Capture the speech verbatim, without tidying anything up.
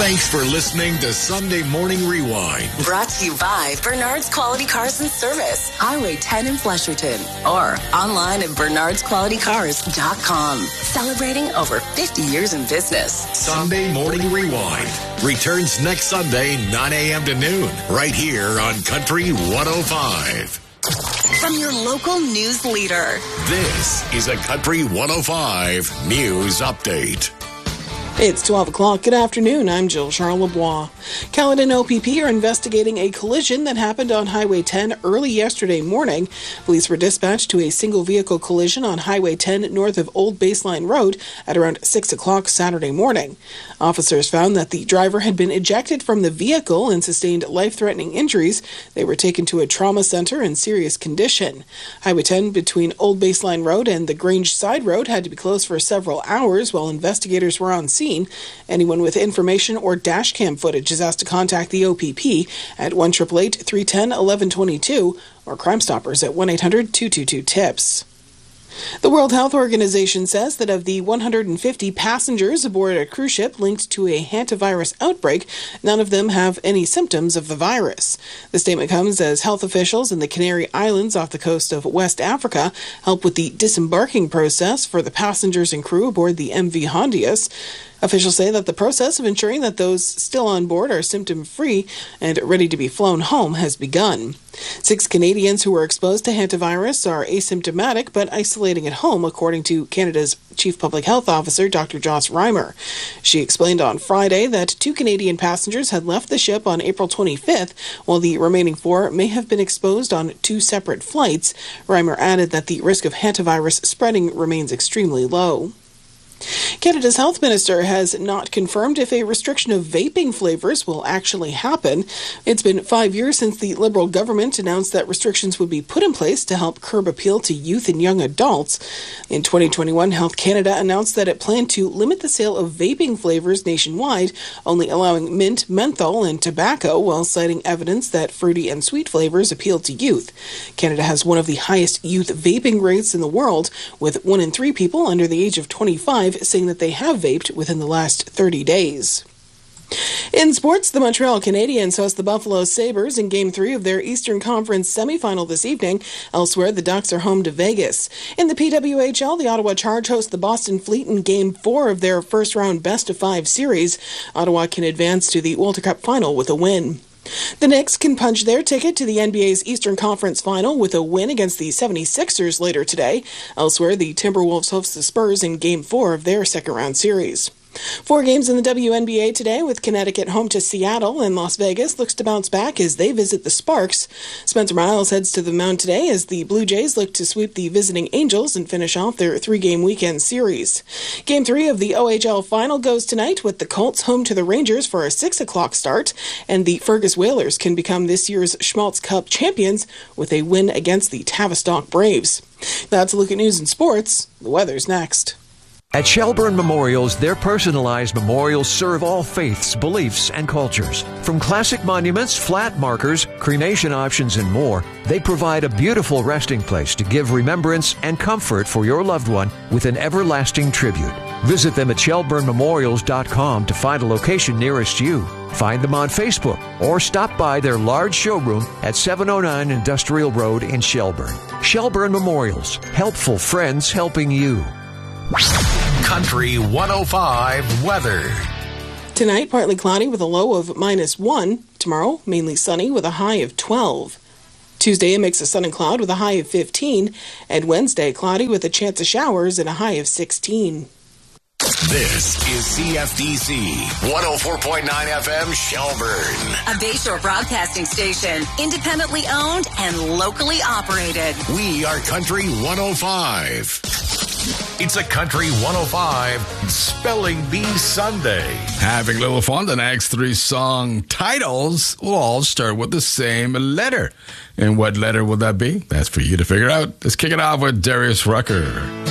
Thanks for listening to Sunday Morning Rewind. Brought to you by Bernard's Quality Cars and Service, Highway ten in Flesherton, or online at bernards quality cars dot com. Celebrating over fifty years in business. Sunday Morning Rewind returns next Sunday, nine a.m. to noon, right here on Country one oh five. From your local news leader. This is a Country one oh five News Update. It's twelve o'clock. Good afternoon. I'm Jill Charlebois. Caledon O P P are investigating a collision that happened on Highway ten early yesterday morning. Police were dispatched to a single-vehicle collision on Highway ten north of Old Baseline Road at around six o'clock Saturday morning. Officers found that the driver had been ejected from the vehicle and sustained life-threatening injuries. They were taken to a trauma center in serious condition. Highway ten between Old Baseline Road and the Grange Side Road had to be closed for several hours while investigators were on scene. Anyone with information or dash cam footage is asked to contact the O P P at one eight eight eight, three one zero, one one two two or Crime Stoppers at one eight hundred, two two two, TIPS. The World Health Organization says that of the one hundred fifty passengers aboard a cruise ship linked to a hantavirus outbreak, none of them have any symptoms of the virus. The statement comes as health officials in the Canary Islands off the coast of West Africa help with the disembarking process for the passengers and crew aboard the M V Hondius. Officials say that the process of ensuring that those still on board are symptom-free and ready to be flown home has begun. Six Canadians who were exposed to hantavirus are asymptomatic but isolating at home, according to Canada's Chief Public Health Officer, Doctor Joss Reimer. She explained on Friday that two Canadian passengers had left the ship on April twenty-fifth, while the remaining four may have been exposed on two separate flights. Reimer added that the risk of hantavirus spreading remains extremely low. Canada's health minister has not confirmed if a restriction of vaping flavors will actually happen. It's been five years since the Liberal government announced that restrictions would be put in place to help curb appeal to youth and young adults. In twenty twenty-one, Health Canada announced that it planned to limit the sale of vaping flavors nationwide, only allowing mint, menthol, and tobacco, while citing evidence that fruity and sweet flavors appeal to youth. Canada has one of the highest youth vaping rates in the world, with one in three people under the age of twenty-five saying that they have vaped within the last thirty days. In sports, the Montreal Canadiens host the Buffalo Sabres in Game three of their Eastern Conference semifinal this evening. Elsewhere, the Ducks are home to Vegas. In the P W H L, the Ottawa Charge host the Boston Fleet in Game four of their first-round best-of-five series. Ottawa can advance to the Walter Cup final with a win. The Knicks can punch their ticket to the N B A's Eastern Conference Final with a win against the seventy-sixers later today. Elsewhere, the Timberwolves host the Spurs in Game four of their second-round series. Four games in the W N B A today, with Connecticut home to Seattle, and Las Vegas looks to bounce back as they visit the Sparks. Spencer Miles heads to the mound today as the Blue Jays look to sweep the visiting Angels and finish off their three-game weekend series. Game three of the O H L Final goes tonight, with the Colts home to the Rangers for a six o'clock start, and the Fergus Whalers can become this year's Schmaltz Cup champions with a win against the Tavistock Braves. That's a look at news and sports. The weather's next. At Shelburne Memorials, their personalized memorials serve all faiths, beliefs, and cultures. From classic monuments, flat markers, cremation options, and more, they provide a beautiful resting place to give remembrance and comfort for your loved one with an everlasting tribute. Visit them at shelburne memorials dot com to find a location nearest you. Find them on Facebook or stop by their large showroom at seven oh nine Industrial Road in Shelburne. Shelburne Memorials, helpful friends helping you. Country one oh five weather. Tonight, partly cloudy with a low of minus one. Tomorrow, mainly sunny with a high of twelve. Tuesday, a mix of sun and cloud with a high of fifteen. And Wednesday, cloudy with a chance of showers and a high of sixteen. This is C F D C one oh four point nine F M Shelburne. A Bayshore broadcasting station, independently owned and locally operated. We are Country one oh five. It's a Country one oh five Spelling Bee Sunday. Having a little fun, the next three song titles will all start with the same letter. And what letter will that be? That's for you to figure out. Let's kick it off with Darius Rucker.